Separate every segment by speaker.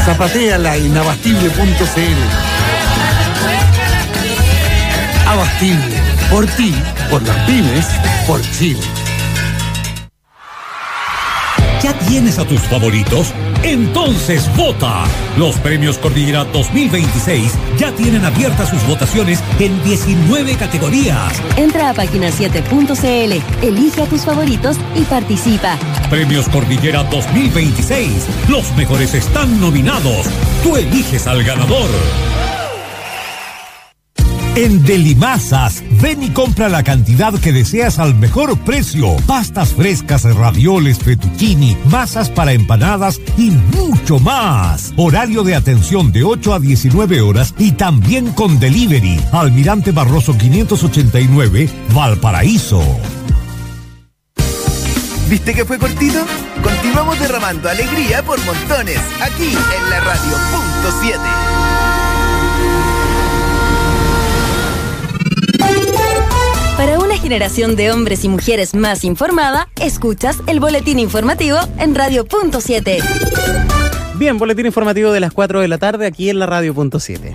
Speaker 1: Zapatéala en abastible.cl. Abastible, por ti, por las pymes, por Chile.
Speaker 2: ¿Ya tienes a tus favoritos? Entonces vota. Los premios Cordillera 2026 ya tienen abiertas sus votaciones en 19 categorías.
Speaker 3: Entra a página7.cl, elige a tus favoritos y participa.
Speaker 2: Premios Cordillera 2026. Los mejores están nominados. Tú eliges al ganador. En Delimasas, ven y compra la cantidad que deseas al mejor precio. Pastas frescas, ravioles, fettuccini, masas para empanadas y mucho más. Horario de atención de 8 a 19 horas y también con delivery. Almirante Barroso 589, Valparaíso.
Speaker 4: ¿Viste que fue cortito? Continuamos derramando alegría por montones, aquí en la radio .7.
Speaker 3: Para una generación de hombres y mujeres más informada, escuchas el boletín informativo en Radio Punto 7.
Speaker 5: Bien, boletín informativo de las 4 de la tarde aquí en la Radio Punto 7.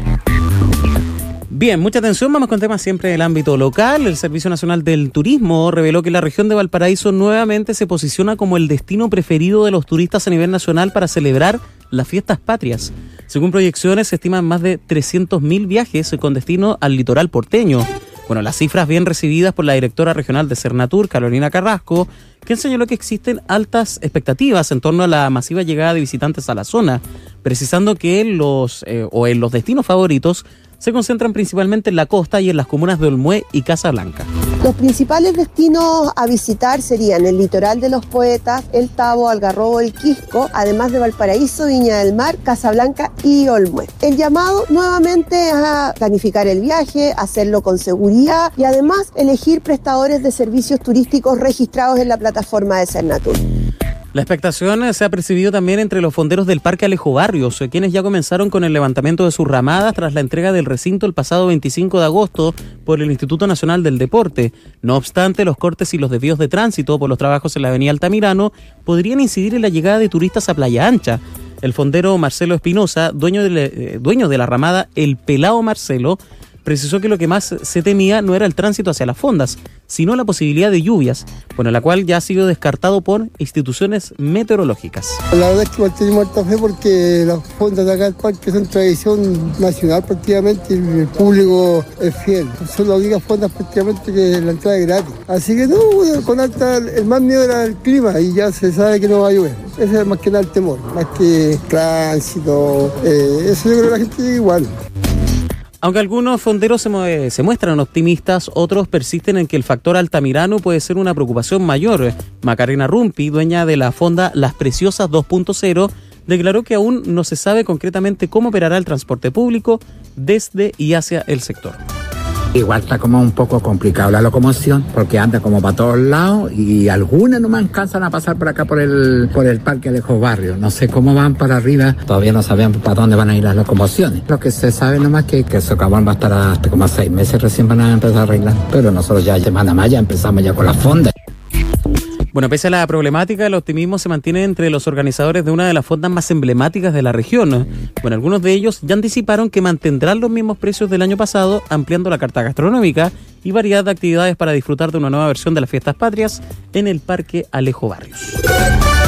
Speaker 5: Bien, mucha atención, vamos con temas siempre del ámbito local. El Servicio Nacional del Turismo reveló que la región de Valparaíso nuevamente se posiciona como el destino preferido de los turistas a nivel nacional para celebrar las fiestas patrias. Según proyecciones, se estiman más de 300.000 viajes con destino al litoral porteño. Bueno, las cifras bien recibidas por la directora regional de Cernatur, Carolina Carrasco, que señaló que existen altas expectativas en torno a la masiva llegada de visitantes a la zona, precisando que en los destinos favoritos se concentran principalmente en la costa y en las comunas de Olmué y Casablanca.
Speaker 6: Los principales destinos a visitar serían el litoral de los Poetas, el Tabo, Algarrobo, el Quisco, además de Valparaíso, Viña del Mar, Casablanca y Olmué. El llamado nuevamente a planificar el viaje, hacerlo con seguridad y además elegir prestadores de servicios turísticos registrados en la plataforma de Cernatur.
Speaker 5: La expectación se ha percibido también entre los fonderos del Parque Alejo Barrios, quienes ya comenzaron con el levantamiento de sus ramadas tras la entrega del recinto el pasado 25 de agosto por el Instituto Nacional del Deporte. No obstante, los cortes y los desvíos de tránsito por los trabajos en la avenida Altamirano podrían incidir en la llegada de turistas a Playa Ancha. El fondero Marcelo Espinosa, dueño de la ramada El Pelao Marcelo, precisó que lo que más se temía no era el tránsito hacia las fondas, sino la posibilidad de lluvias, bueno, la cual ya ha sido descartado por instituciones meteorológicas.
Speaker 7: La verdad es que igual tenemos harta fe porque las fondas de acá del parque son tradición nacional prácticamente y el público es fiel. Son las únicas fondas prácticamente que la entrada es gratis. Así que no, con alta, el más miedo era el clima y ya se sabe que no va a llover. Ese es más que nada el temor, más que tránsito, eso yo creo que la gente llega igual.
Speaker 5: Aunque algunos fonderos se muestran optimistas, otros persisten en que el factor Altamirano puede ser una preocupación mayor. Macarena Rumpi, dueña de la fonda Las Preciosas 2.0, declaró que aún no se sabe concretamente cómo operará el transporte público desde y hacia el sector.
Speaker 8: Igual está como un poco complicado la locomoción porque anda como para todos lados y algunas no me alcanzan a pasar por acá por el Parque Alejo Barrio. No sé cómo van para arriba, todavía no sabemos para dónde van a ir las locomociones. Lo que se sabe nomás que el socavón va a estar hasta como 6 meses recién van a empezar a arreglar, pero nosotros ya semana más ya empezamos ya con las fondas.
Speaker 5: Bueno, pese a la problemática, el optimismo se mantiene entre los organizadores de una de las fondas más emblemáticas de la región. Bueno, algunos de ellos ya anticiparon que mantendrán los mismos precios del año pasado, ampliando la carta gastronómica y variedad de actividades para disfrutar de una nueva versión de las fiestas patrias en el Parque Alejo Barrios.